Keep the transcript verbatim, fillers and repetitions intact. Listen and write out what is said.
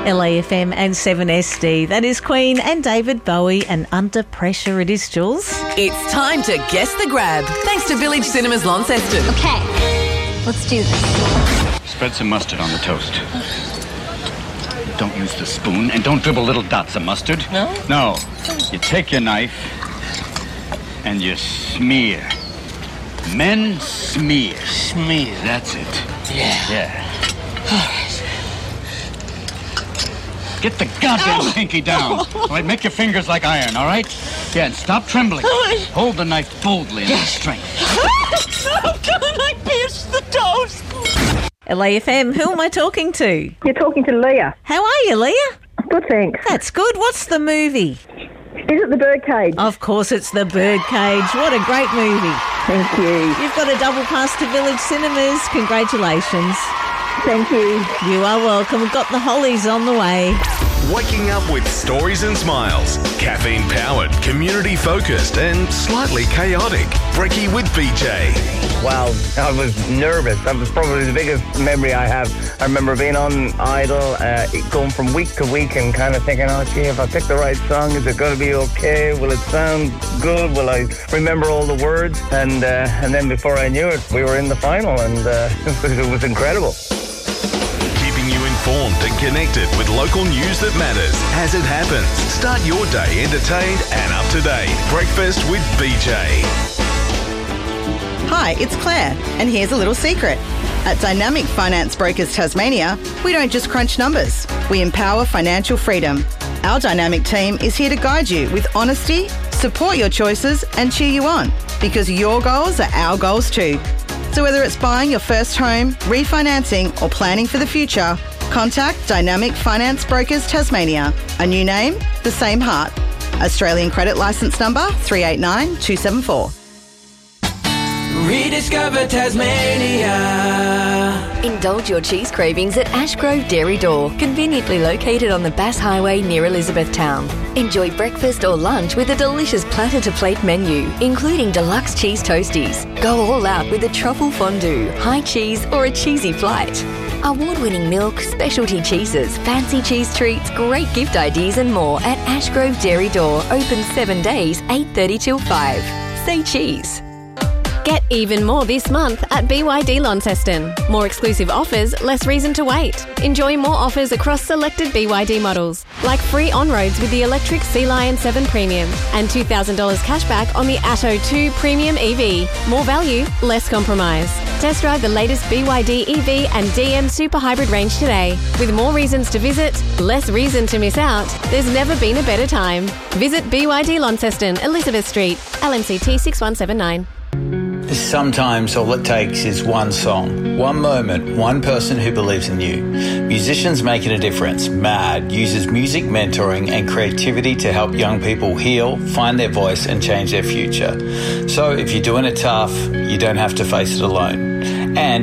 L A F M and seven S D. That is Queen and David Bowie, and Under Pressure it is, Jules. It's time to guess the grab, thanks to Village Cinemas Launceston. Okay, let's do this. Spread some mustard on the toast. Don't use the spoon, and don't dribble little dots of mustard. No? No. You take your knife and you smear. Men smear. Smear. That's it. Yeah. Yeah. Get the goddamn oh. pinky down. All right, make your fingers like iron, all right? Yeah, and stop trembling. Hold the knife boldly and with strength. Oh, God, I pierced the toast. L A F M, who am I talking to? You're talking to Leah. How are you, Leah? Good, thanks. That's good. What's the movie? Is it The Birdcage? Of course it's The Birdcage. What a great movie. Thank you. You've got a double pass to Village Cinemas. Congratulations. Thank you. You are welcome. We've got the Hollies on the way. Waking up with stories and smiles. Caffeine-powered, community-focused and slightly chaotic. Brekkie with B J. Wow, I was nervous. That was probably the biggest memory I have. I remember being on Idol, uh, going from week to week and kind of thinking, oh, gee, if I pick the right song, is it going to be okay? Will it sound good? Will I remember all the words? And uh, and then before I knew it, we were in the final, and uh, it was incredible. Keeping you informed and connected with local news that matters as it happens. Start your day entertained and up to date. Breakfast with B J. Hi, it's Claire, and here's a little secret. At Dynamic Finance Brokers Tasmania, we don't just crunch numbers, we empower financial freedom. Our Dynamic team is here to guide you with honesty, support your choices and cheer you on, because your goals are our goals too. So whether it's buying your first home, refinancing or planning for the future, contact Dynamic Finance Brokers Tasmania. A new name, the same heart. Australian credit licence number three eight nine two seven four. Rediscover Tasmania. Indulge your cheese cravings at Ashgrove Dairy Door, conveniently located on the Bass Highway near Elizabethtown. Enjoy breakfast or lunch with a delicious platter-to-plate menu, including deluxe cheese toasties. Go all out with a truffle fondue, high cheese or a cheesy flight. Award-winning milk, specialty cheeses, fancy cheese treats, great gift ideas and more at Ashgrove Dairy Door, open seven days, eight thirty till five. Say cheese. Get even more this month at B Y D Launceston. More exclusive offers, less reason to wait. Enjoy more offers across selected B Y D models, like free on-roads with the electric Sea Lion seven Premium and two thousand dollars cashback on the Atto two Premium E V. More value, less compromise. Test drive the latest B Y D E V and D M Super Hybrid range today. With more reasons to visit, less reason to miss out, there's never been a better time. Visit B Y D Launceston, Elizabeth Street, L M C T six one seven nine. Sometimes all it takes is one song, one moment, one person who believes in you. Musicians Making a Difference, MAD, uses music mentoring and creativity to help young people heal, find their voice and change their future. So if you're doing it tough, you don't have to face it alone. And